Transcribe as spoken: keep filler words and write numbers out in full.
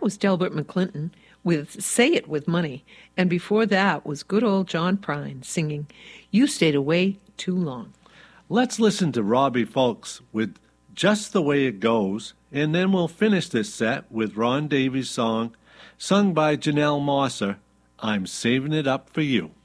was Delbert McClinton with Say It With Money. And before that was good old John Prine singing You Stayed Away Too Long. Let's listen to Robbie Fulks with Just the Way It Goes, and then we'll finish this set with Ron Davies' song, sung by Janelle Mosser, I'm Saving It Up for You.